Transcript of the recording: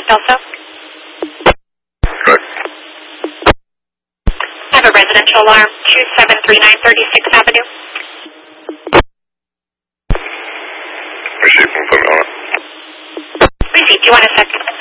suspect also? Correct. I have a residential alarm, 2739 36th Avenue. Received from Fleming. Received. You want a second?